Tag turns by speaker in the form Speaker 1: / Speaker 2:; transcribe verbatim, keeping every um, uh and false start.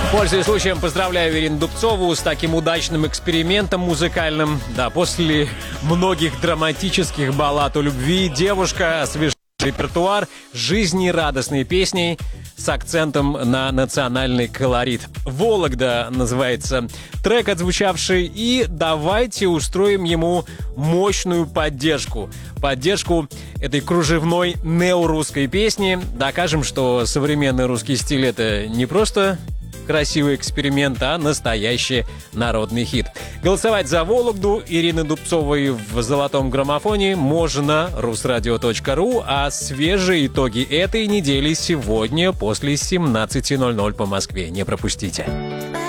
Speaker 1: Пользуясь случаем, поздравляю Ирину Дубцову с таким удачным экспериментом музыкальным. Да, после многих драматических баллад о любви девушка освежила репертуар жизнерадостной песней с акцентом на национальный колорит. «Вологда» называется трек, отзвучавший, и давайте устроим ему мощную поддержку. Поддержку этой кружевной неорусской песни. Докажем, что современный русский стиль — это не просто красивый эксперимент, а настоящий народный хит. Голосовать за «Вологду» Ирины Дубцовой в «Золотом граммофоне» можно русрадио точка ру, а свежие итоги этой недели сегодня после семнадцати ноль-ноль по Москве. Не пропустите.